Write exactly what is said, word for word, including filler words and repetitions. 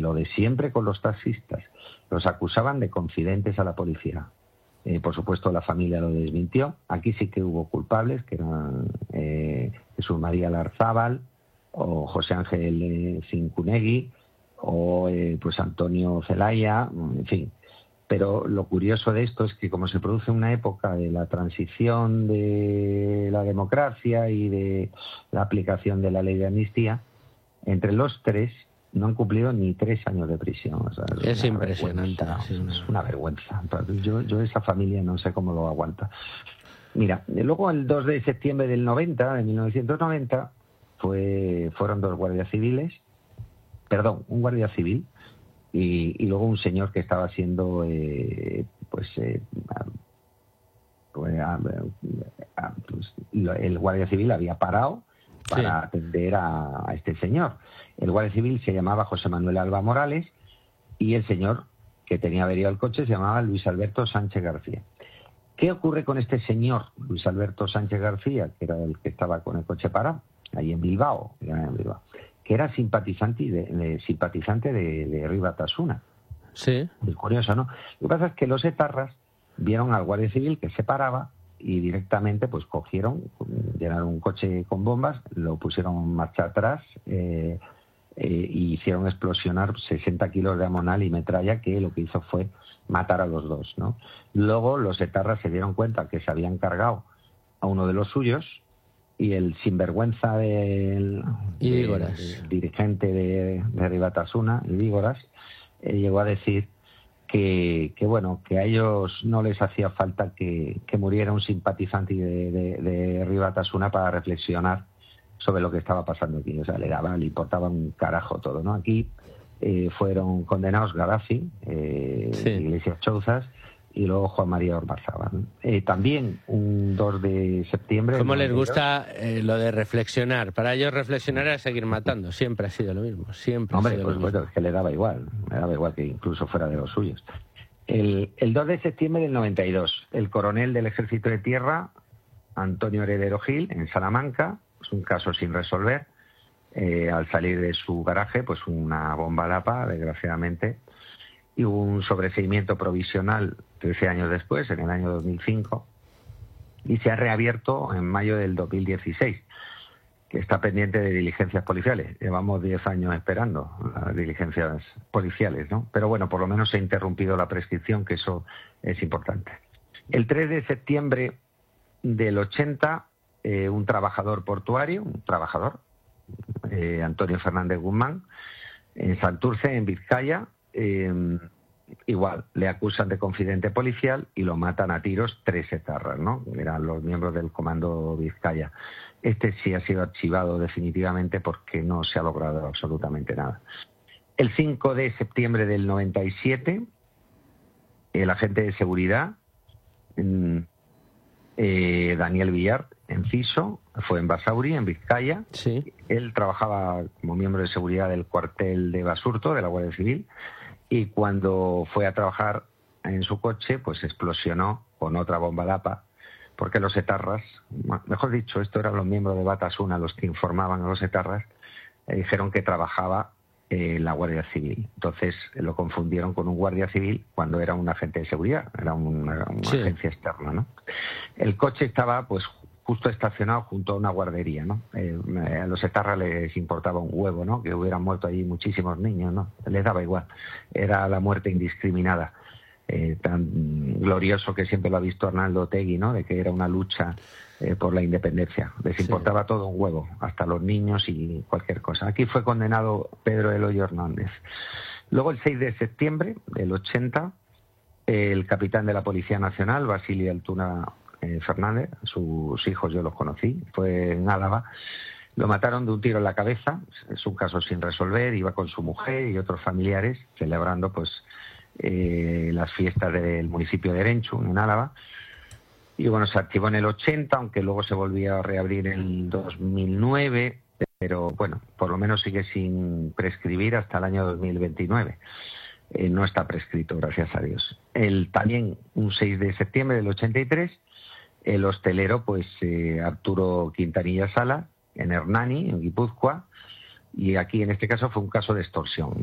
lo de siempre con los taxistas. Los acusaban de confidentes a la policía. Eh, por supuesto, la familia lo desmintió. Aquí sí que hubo culpables, que eran eh, Jesús María Larzábal o José Ángel eh, Cincunegui o eh, pues Antonio Zelaya, en fin. Pero lo curioso de esto es que como se produce una época de la transición de la democracia y de la aplicación de la ley de amnistía, entre los tres no han cumplido ni tres años de prisión. O sea, es, es impresionante. Vergüenza, es, una... es una vergüenza. Yo, yo esa familia no sé cómo lo aguanta. Mira, luego el dos de septiembre del noventa, de mil novecientos noventa, fue, fueron dos guardias civiles, perdón, un guardia civil y, y luego un señor que estaba siendo, eh, pues, eh, pues, pues, el guardia civil había parado para sí. atender a, a este señor. El guardia civil se llamaba José Manuel Alba Morales y el señor que tenía averiado el coche se llamaba Luis Alberto Sánchez García. ¿Qué ocurre con este señor, Luis Alberto Sánchez García, que era el que estaba con el coche parado, ahí en Bilbao, en Bilbao que era simpatizante de, de, simpatizante de, de Herri Batasuna? Sí. Es curioso, ¿no? Lo que pasa es que los etarras vieron al guardia civil que se paraba y directamente pues cogieron, llenaron un coche con bombas, lo pusieron marcha atrás eh, eh, y hicieron explosionar sesenta kilos de amonal y metralla, que lo que hizo fue matar a los dos, ¿no? Luego los etarras se dieron cuenta que se habían cargado a uno de los suyos y el sinvergüenza del, del dirigente de, de Herri Batasuna, Idígoras, eh, llegó a decir que, que bueno, que a ellos no les hacía falta que, que muriera un simpatizante de, de, de Herri Batasuna para reflexionar sobre lo que estaba pasando aquí. O sea, le daba, le importaba un carajo todo, ¿no? Aquí eh, fueron condenados Gaddafi, eh, sí. Iglesias Chouzas y luego Juan María Ormazábal, ¿no? Eh, también un dos de septiembre... ¿Cómo les gusta eh, lo de reflexionar? Para ellos reflexionar era seguir matando. Siempre ha sido lo mismo. Siempre Hombre, ha sido pues, lo mismo. Pues, es que le daba igual. Le daba igual que incluso fuera de los suyos. El, el dos de septiembre del noventa y dos, el coronel del Ejército de Tierra, Antonio Heredero Gil, en Salamanca, es un caso sin resolver. Eh, al salir de su garaje, pues una bomba lapa, desgraciadamente, y hubo un sobreseimiento provisional trece años después, en el año dos mil cinco, y se ha reabierto en mayo del dos mil dieciséis, que está pendiente de diligencias policiales. Llevamos diez años esperando las diligencias policiales, ¿no? Pero bueno, por lo menos se ha interrumpido la prescripción, que eso es importante. El tres de septiembre del ochenta, eh, un trabajador portuario, un trabajador, eh, Antonio Fernández Guzmán, en Santurce, en Vizcaya, eh, igual, le acusan de confidente policial y lo matan a tiros tres etarras, ¿no? Eran los miembros del Comando Vizcaya. Este sí ha sido archivado definitivamente porque no se ha logrado absolutamente nada. El cinco de septiembre del noventa y siete, el agente de seguridad, eh, Daniel Villar, Enciso, fue en Basauri, en Vizcaya. Sí. Él trabajaba como miembro de seguridad del cuartel de Basurto, de la Guardia Civil, y cuando fue a trabajar en su coche, pues explosionó con otra bomba lapa, porque los etarras, mejor dicho, estos eran los miembros de Batasuna los que informaban a los etarras, eh, dijeron que trabajaba en eh, la Guardia Civil. Entonces lo confundieron con un guardia civil cuando era un agente de seguridad, era una, una sí. agencia externa, ¿no? El coche estaba pues justo estacionado junto a una guardería, ¿no? Eh, a los etarras les importaba un huevo, ¿no? Que hubieran muerto allí muchísimos niños, ¿no? Les daba igual. Era la muerte indiscriminada. Eh, tan glorioso que siempre lo ha visto Arnaldo Otegi, ¿no? De que era una lucha eh, por la independencia. Les importaba sí. todo un huevo, hasta los niños y cualquier cosa. Aquí fue condenado Pedro Eloyo Hernández. Luego, el seis de septiembre del ochenta, el capitán de la Policía Nacional, Basilio Altuna eh, Fernández, sus hijos yo los conocí, fue en Álava, lo mataron de un tiro en la cabeza. Es un caso sin resolver, iba con su mujer y otros familiares celebrando pues Eh, las fiestas del municipio de Erenchu, en Álava, y bueno, se activó en el ochenta, aunque luego se volvió a reabrir en el dos mil nueve, pero bueno, por lo menos sigue sin prescribir hasta el año dos mil veintinueve. Eh, no está prescrito, gracias a Dios. El, también un seis de septiembre del ochenta y tres, el hostelero pues eh, Arturo Quintanilla Sala, en Hernani, en Guipúzcoa, y aquí en este caso fue un caso de extorsión.